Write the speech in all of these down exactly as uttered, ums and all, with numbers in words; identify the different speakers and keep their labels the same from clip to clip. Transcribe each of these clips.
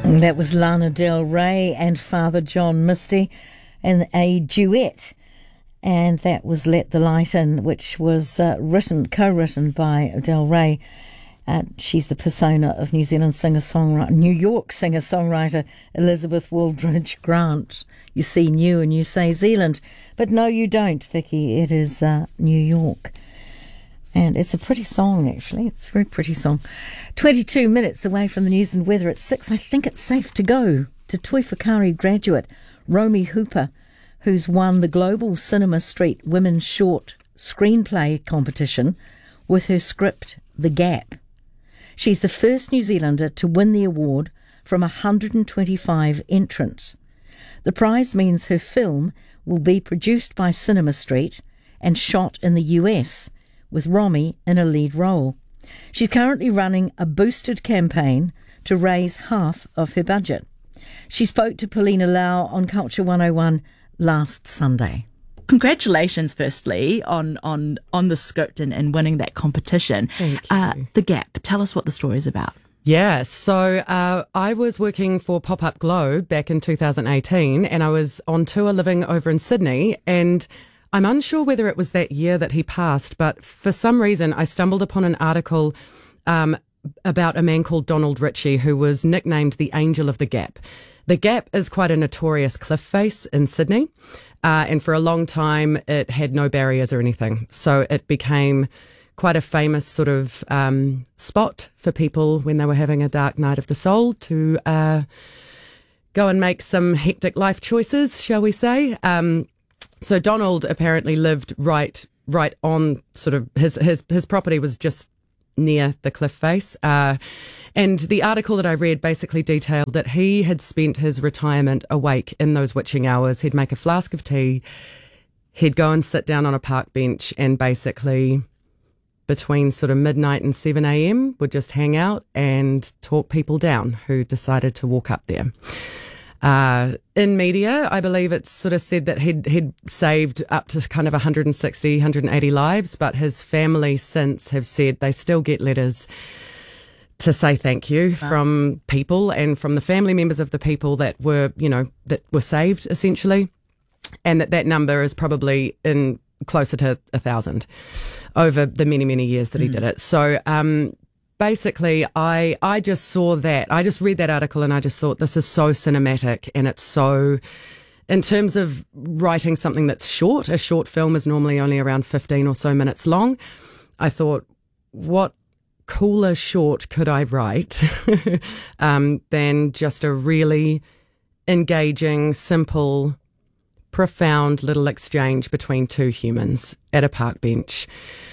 Speaker 1: And that was Lana Del Rey and Father John Misty in a duet. And that was Let the Light In, which was uh, written, co-written by Del Rey. Uh, she's the persona of New Zealand singer-songwriter, New York singer-songwriter Elizabeth Wooldridge Grant. You see new and you say Zealand. But no, you don't, Vicky. It is uh, New York. And it's a pretty song, actually. It's a very pretty song. twenty-two minutes away from the news and weather at six. I think it's safe to go to Toi Whakaari graduate Romy Hooper, who's won the Global Cinema Street Women's Short Screenplay Competition with her script, The Gap. She's the first New Zealander to win the award from one hundred twenty-five entrants. The prize means her film will be produced by Cinema Street and shot in the U S, with Romy in a lead role. She's currently running a boosted campaign to raise half of her budget. She spoke to Paulina Lau on Culture one oh one last Sunday.
Speaker 2: Congratulations, firstly, on on, on the script and, and winning that competition.
Speaker 3: Thank you.
Speaker 2: Uh, The Gap, tell us what the story is about.
Speaker 3: Yeah, so uh, I was working for Pop-Up Glow back in two thousand eighteen, and I was on tour living over in Sydney, and I'm unsure whether it was that year that he passed, but for some reason I stumbled upon an article um, about a man called Donald Ritchie, who was nicknamed the Angel of the Gap. The Gap is quite a notorious cliff face in Sydney, uh, and for a long time it had no barriers or anything. So it became quite a famous sort of um, spot for people when they were having a dark night of the soul to uh, go and make some hectic life choices, shall we say. Um, So Donald apparently lived right, right on sort of his his his property was just near the cliff face, uh, and the article that I read basically detailed that he had spent his retirement awake in those witching hours. He'd make a flask of tea, he'd go and sit down on a park bench, and basically between sort of midnight and seven a.m. would just hang out and talk people down who decided to walk up there. Uh, in media, I believe it's sort of said that he'd, he'd saved up to kind of one hundred sixty, one hundred eighty lives, but his family since have said they still get letters to say thank you wow. from people and from the family members of the people that were, you know, that were saved essentially. And that that number is probably in closer to a thousand over the many, many years that he mm. did it. So, um, Basically, I, I just saw that. I just read that article and I just thought this is so cinematic, and it's so, in terms of writing something that's short, a short film is normally only around fifteen or so minutes long. I thought, what cooler short could I write um, than just a really engaging, simple, profound little exchange between two humans at a park bench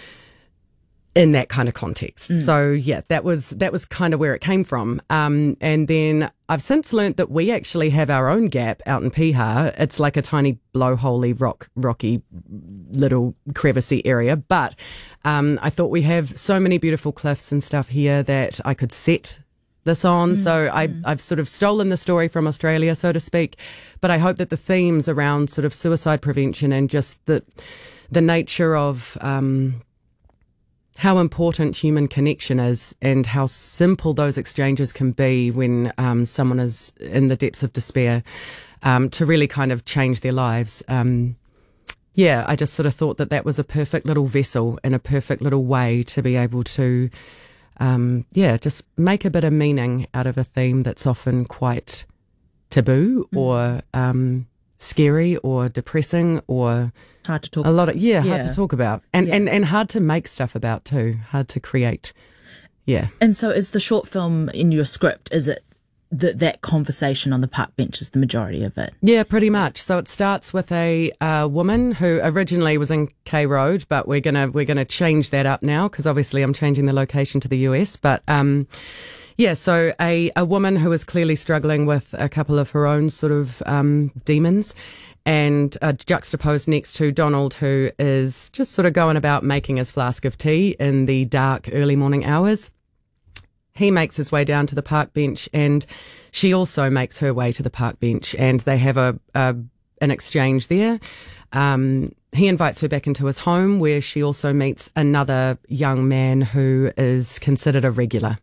Speaker 3: in that kind of context. Mm. So yeah, that was that was kind of where it came from. Um, and then I've since learnt that we actually have our own gap out in Piha. It's like a tiny blowholey rock, rocky little crevicey area. But um, I thought we have so many beautiful cliffs and stuff here that I could set this on. Mm. So I, mm. I've sort of stolen the story from Australia, so to speak. But I hope that the themes around sort of suicide prevention and just the the nature of um, how important human connection is and how simple those exchanges can be when um, someone is in the depths of despair, um, to really kind of change their lives. Um, yeah, I just sort of thought that that was a perfect little vessel and a perfect little way to be able to, um, yeah, just make a bit of meaning out of a theme that's often quite taboo mm. or um, scary or depressing or
Speaker 2: hard to talk
Speaker 3: a lot of yeah,
Speaker 2: yeah.
Speaker 3: hard to talk about and,
Speaker 2: yeah.
Speaker 3: and and hard to make stuff about too, hard to create. Yeah.
Speaker 2: And so is the short film in your script, is it that that conversation on the park bench is the majority of it?
Speaker 3: Yeah, pretty much. So it starts with a uh, woman who originally was in K Road, but we're gonna we're gonna change that up now because obviously I'm changing the location to the U S. But um, yeah, so a a woman who is clearly struggling with a couple of her own sort of um, demons. And uh, juxtaposed next to Donald, who is just sort of going about making his flask of tea in the dark early morning hours. He makes his way down to the park bench, and she also makes her way to the park bench, and they have a, a an exchange there. Um, he invites her back into his home, where she also meets another young man who is considered a regular.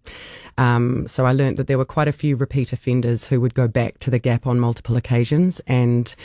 Speaker 3: Um, so I learnt that there were quite a few repeat offenders who would go back to the Gap on multiple occasions. And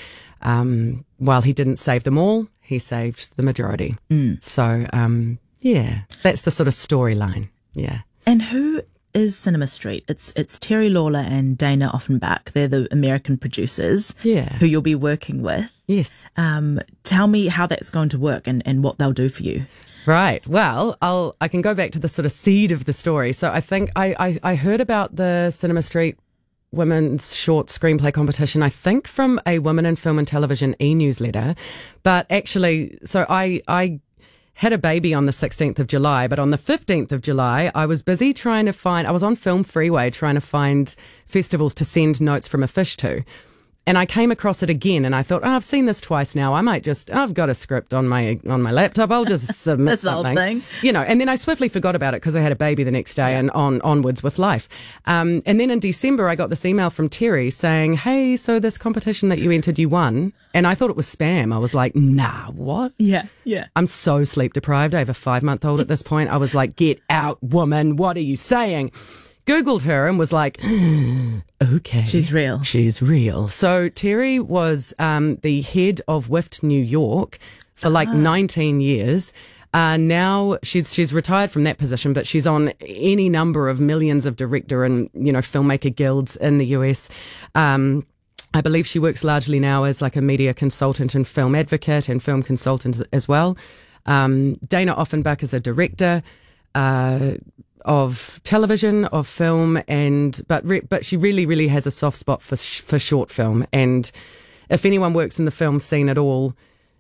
Speaker 3: um, while he didn't save them all, he saved the majority.
Speaker 2: Mm.
Speaker 3: So, um, yeah, that's the sort of storyline. Yeah.
Speaker 2: And who is Cinema Street? It's it's Terry Lawler and Dana Offenbach. They're the American producers
Speaker 3: Yeah.
Speaker 2: who you'll be working with.
Speaker 3: Yes.
Speaker 2: Um, tell me how that's going to work and, and what they'll do for you.
Speaker 3: Right. Well, I'll I can go back to the sort of seed of the story. So I think I, I, I heard about the Cinema Street Women's Short Screenplay Competition, I think from a Women in Film and Television e-newsletter. But actually, so I I had a baby on the sixteenth of July, but on the fifteenth of July, I was busy trying to find, I was on Film Freeway trying to find festivals to send Notes from a Fish to. And I came across it again, and I thought, oh, I've seen this twice now. I might just, I've got a script on my on my laptop. I'll just submit
Speaker 2: This old
Speaker 3: something.
Speaker 2: thing.
Speaker 3: You know, and then I swiftly forgot about it because I had a baby the next day and on onwards with life. Um, and then in December, I got this email from Terry saying, hey, so this competition that you entered, you won. And I thought it was spam. I was like, nah, what?
Speaker 2: Yeah, yeah.
Speaker 3: I'm so sleep deprived. I have a five month old at this point. I was like, get out, woman. What are you saying? Googled her and was like, okay.
Speaker 2: She's real.
Speaker 3: She's real. So Terry was um, the head of W I F T New York for like nineteen years. Uh, now she's she's retired from that position, but she's on any number of millions of director and, you know, filmmaker guilds in the U S. Um, I believe she works largely now as like a media consultant and film advocate and film consultant as well. Um, Dana Offenbach is a director. Uh, of television, of film, and but re, but she really, really has a soft spot for sh- for short film. And if anyone works in the film scene at all,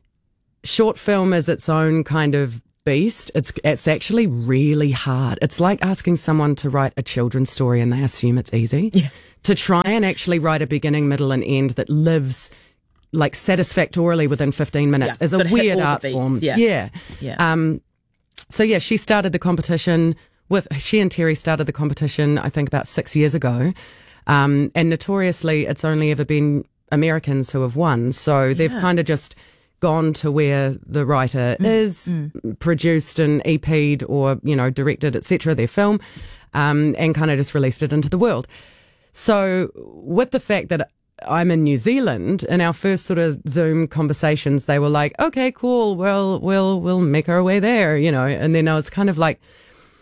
Speaker 3: short film is its own kind of beast. It's it's actually really hard. It's like asking someone to write a children's story and they assume it's easy.
Speaker 2: Yeah.
Speaker 3: To try and actually write a beginning, middle, and end that lives like satisfactorily within fifteen minutes
Speaker 2: Yeah,
Speaker 3: is
Speaker 2: it's
Speaker 3: a
Speaker 2: gotta hit
Speaker 3: weird
Speaker 2: all the
Speaker 3: art
Speaker 2: beats,
Speaker 3: form.
Speaker 2: yeah.
Speaker 3: Yeah.
Speaker 2: Yeah.
Speaker 3: Um. So yeah, she started the competition. With she and Terry started the competition, I think about six years ago, um, and notoriously, it's only ever been Americans who have won. So they've kind of just gone to where the writer mm, is, mm. produced and E P'd or you know directed, et cetera, their film, um, and kind of just released it into the world. So with the fact that I'm in New Zealand, in our first sort of Zoom conversations, they were like, "Okay, cool. Well, we'll we'll make our way there," you know. And then I was kind of like.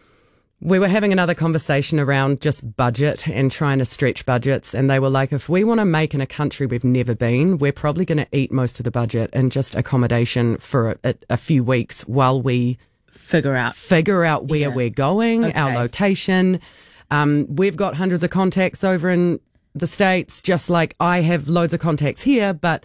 Speaker 3: We were having another conversation around just budget and trying to stretch budgets. And they were like, if we want to make in a country we've never been, we're probably going to eat most of the budget in just accommodation for a, a, a few weeks while we
Speaker 2: figure out
Speaker 3: figure out where
Speaker 2: yeah.
Speaker 3: we're going,
Speaker 2: okay.
Speaker 3: our location. Um, we've got hundreds of contacts over in the States, just like I have loads of contacts here, but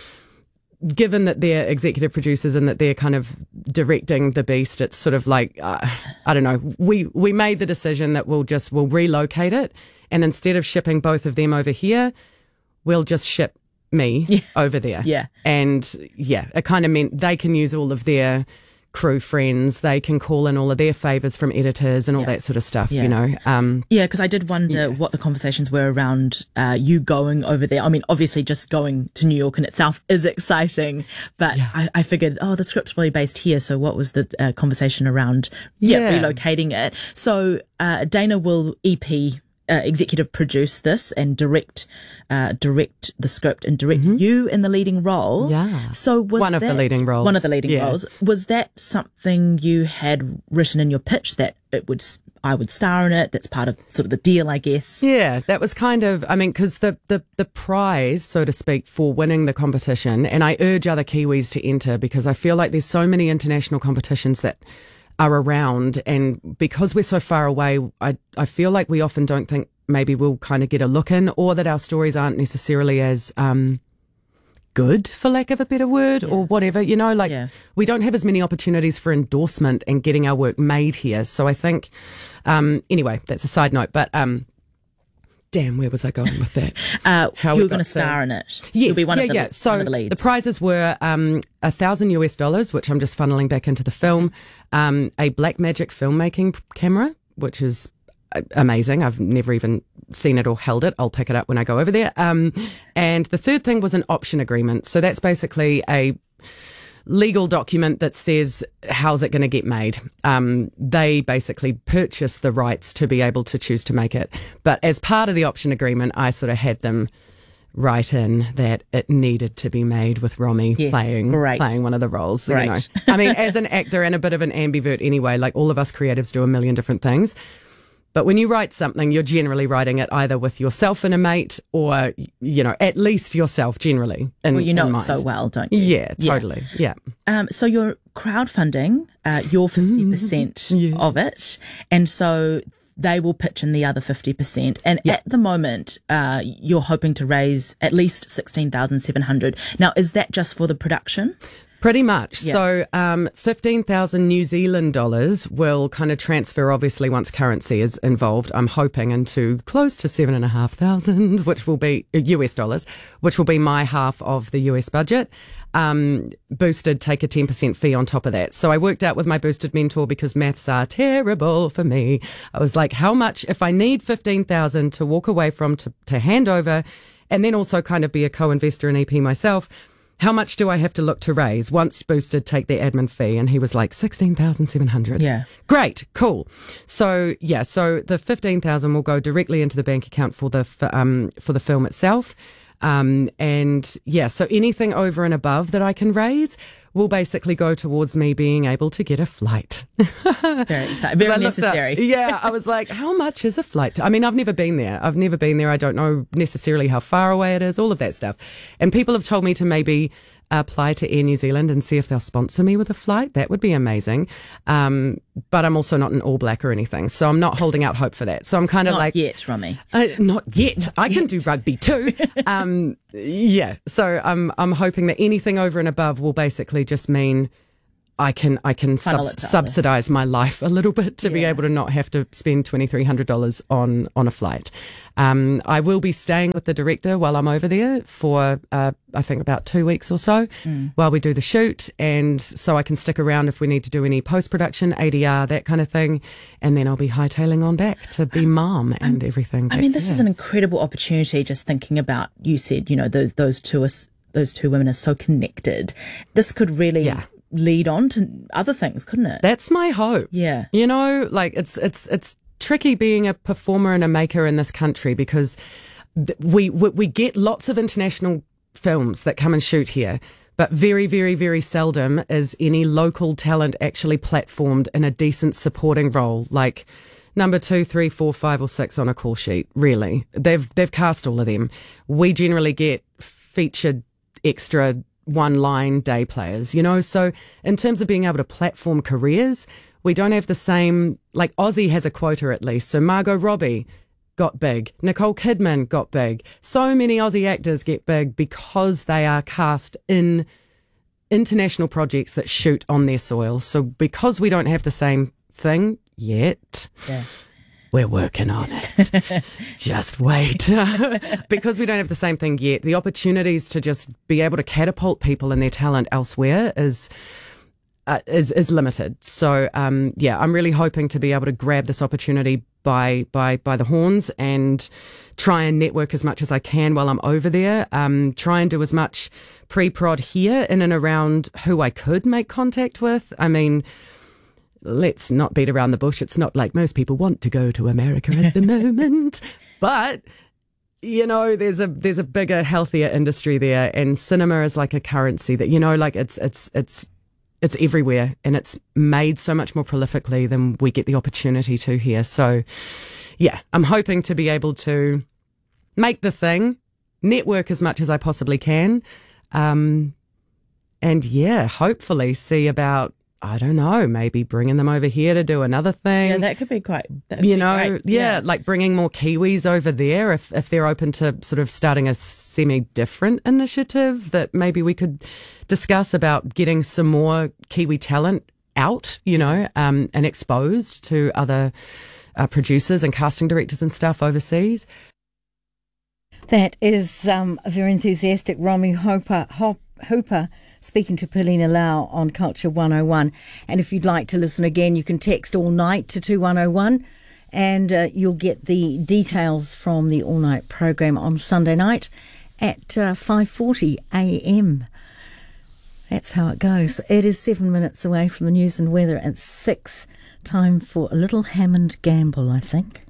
Speaker 3: given that they're executive producers and that they're kind of directing the beast, it's sort of like, uh, I don't know, we, we made the decision that we'll just, we'll relocate it. And instead of shipping both of them over here, we'll just ship me
Speaker 2: yeah.
Speaker 3: over there.
Speaker 2: Yeah.
Speaker 3: And yeah, it kind of meant they can use all of their crew friends. They can call in all of their favours from editors and all
Speaker 2: yeah.
Speaker 3: that sort of stuff,
Speaker 2: yeah.
Speaker 3: you know. Um,
Speaker 2: yeah, because I did wonder
Speaker 3: yeah.
Speaker 2: what the conversations were around uh, you going over there. I mean, obviously just going to New York in itself is exciting, but
Speaker 3: Yeah.
Speaker 2: I, I figured, oh, the script's probably based here. So what was the uh, conversation around yeah,
Speaker 3: Yeah.
Speaker 2: relocating it? So uh, Dana will E P Uh, executive produce this and direct, uh, direct the script and direct mm-hmm. you in the leading role.
Speaker 3: Yeah.
Speaker 2: So was
Speaker 3: One of
Speaker 2: that,
Speaker 3: the leading roles.
Speaker 2: One of the leading
Speaker 3: Yeah.
Speaker 2: roles. Was that something you had written in your pitch that it would, I would star in it? That's part of sort of the deal, I guess.
Speaker 3: Yeah, that was kind of, I mean, because the, the, the prize, so to speak, for winning the competition, and I urge other Kiwis to enter because I feel like there's so many international competitions that are around, and because we're so far away, I I feel like we often don't think maybe we'll kind of get a look in, or that our stories aren't necessarily as um good, for lack of a better word, yeah. or whatever, you know, like
Speaker 2: yeah.
Speaker 3: we don't have as many opportunities for endorsement and getting our work made here. So I think, um anyway, that's a side note, but um damn, where was I going with that?
Speaker 2: Uh,
Speaker 3: How
Speaker 2: you
Speaker 3: we
Speaker 2: were going
Speaker 3: got
Speaker 2: to star
Speaker 3: there.
Speaker 2: in it.
Speaker 3: Yes,
Speaker 2: You'll be one
Speaker 3: yeah,
Speaker 2: of the,
Speaker 3: yeah. So
Speaker 2: one of the leads.
Speaker 3: the prizes were um, a thousand US dollars, which I'm just funneling back into the film. Um, a Blackmagic filmmaking camera, which is uh, amazing. I've never even seen it or held it. I'll pick it up when I go over there. Um, and the third thing was an option agreement. So that's basically a legal document that says how's it going to get made. Um, they basically purchase the rights to be able to choose to make it. But as part of the option agreement, I sort of had them write in that it needed to be made with Romy
Speaker 2: Yes,
Speaker 3: playing
Speaker 2: great.
Speaker 3: playing one of the roles.
Speaker 2: Great.
Speaker 3: You know, I mean, as an actor and a bit of an ambivert anyway, like all of us creatives do a million different things. But when you write something, you're generally writing it either with yourself and a mate or, you know, at least yourself generally. In,
Speaker 2: Well, you know
Speaker 3: in
Speaker 2: it
Speaker 3: mind.
Speaker 2: so well, don't you?
Speaker 3: Yeah, totally. Yeah.
Speaker 2: Um, so you're crowdfunding, uh, your fifty percent
Speaker 3: Yes.
Speaker 2: of it, and so they will pitch in the other fifty percent. And
Speaker 3: Yeah.
Speaker 2: at the moment, uh, you're hoping to raise at least sixteen thousand seven hundred. Now, is that just for the production?
Speaker 3: Pretty much.
Speaker 2: Yeah.
Speaker 3: So um, fifteen thousand New Zealand dollars will kind of transfer, obviously, once currency is involved, I'm hoping, into close to seven thousand five hundred, which will be uh, U S dollars, which will be my half of the U S budget. Um, Boosted take a ten percent fee on top of that. So I worked out with my Boosted mentor, because maths are terrible for me. I was like, how much, if I need fifteen thousand to walk away from to, to hand over, and then also kind of be a co-investor in E P myself, how much do I have to look to raise once Boosted take their admin fee? And he was like, sixteen thousand seven hundred.
Speaker 2: Yeah.
Speaker 3: Great. Cool. So, yeah, so the fifteen thousand will go directly into the bank account for the, for, um, for the film itself. Um, and yeah, so anything over and above that I can raise will basically go towards me being able to get a flight.
Speaker 2: Very exciting. Very
Speaker 3: I looked up-
Speaker 2: necessary.
Speaker 3: yeah, I was like, how much is a flight? I mean, I've never been there. I've never been there. I don't know necessarily how far away it is, all of that stuff. And people have told me to maybe apply to Air New Zealand and see if they'll sponsor me with a flight. That would be amazing. Um, but I'm also not an All Black or anything, so I'm not holding out hope for that. So I'm kind of
Speaker 2: Not
Speaker 3: like,
Speaker 2: yet, Romy.
Speaker 3: uh, not yet. I can do rugby too. um, yeah. So I'm I'm hoping that anything over and above will basically just mean I can I can
Speaker 2: Funnel
Speaker 3: subs-
Speaker 2: it to other.
Speaker 3: subsidize my life a little bit to be
Speaker 2: Yeah.
Speaker 3: able to not have to spend twenty-three hundred dollars on on a flight. Um, I will be staying with the director while I'm over there for uh, I think about two weeks or so
Speaker 2: Mm.
Speaker 3: while we do the shoot, and so I can stick around if we need to do any post production, A D R, that kind of thing, and then I'll be hightailing on back to be mom and everything.
Speaker 2: I
Speaker 3: back
Speaker 2: mean, this
Speaker 3: there.
Speaker 2: is an incredible opportunity. Just thinking about, you said, you know, those those two are, s- those two women are so connected. This could really
Speaker 3: Yeah.
Speaker 2: lead on to other things, couldn't it?
Speaker 3: That's my hope.
Speaker 2: Yeah.
Speaker 3: You know, like it's it's it's tricky being a performer and a maker in this country, because th- we, we we get lots of international films that come and shoot here, but very very very seldom is any local talent actually platformed in a decent supporting role, like number two, three, four, five, or six on a call sheet. Really, they've they've cast all of them. We generally get featured extra one line day players, you know. So in terms of being able to platform careers, we don't have the same, like Aussie has a quota at least. So Margot Robbie got big, Nicole Kidman got big. So many Aussie actors get big because they are cast in international projects that shoot on their soil. So because we don't have the same thing yet,
Speaker 2: Yeah.
Speaker 3: we're working on it. Just wait. Because we don't have the same thing yet, the opportunities to just be able to catapult people and their talent elsewhere is uh, is is limited. So um, yeah, I'm really hoping to be able to grab this opportunity by by by the horns and try and network as much as I can while I'm over there. Um, try and do as much pre-prod here in and around who I could make contact with. I mean, let's not beat around the bush. It's not like most people want to go to America at the moment, but you know, there's a there's a bigger, healthier industry there, and cinema is like a currency that, you know, like it's it's it's it's everywhere, and it's made so much more prolifically than we get the opportunity to here. So, yeah, I'm hoping to be able to make the thing, network as much as I possibly can, um, and yeah, hopefully see about, I don't know, maybe bringing them over here to do another thing.
Speaker 2: Yeah, that could be quite, that'd
Speaker 3: You
Speaker 2: be
Speaker 3: know,
Speaker 2: great.
Speaker 3: yeah, like bringing more Kiwis over there if, if they're open to sort of starting a semi-different initiative that maybe we could discuss about getting some more Kiwi talent out, you know, um, and exposed to other uh, producers and casting directors and stuff overseas.
Speaker 1: That is um, a very enthusiastic Romy Hooper, Hop, Hooper speaking to Paulina Lau on Culture one oh one. And if you'd like to listen again, you can text all night to two one oh one, and uh, you'll get the details from the all-night program on Sunday night at uh, five forty a m. That's how it goes. It is seven minutes away from the news and weather at six. Time for a little Hammond gamble, I think.